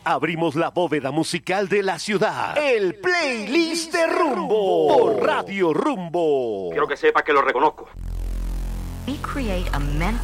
Abrimos la bóveda musical de la ciudad. El Playlist de Rumbo. Por Radio Rumbo. Quiero que sepa que lo reconozco. We create a mental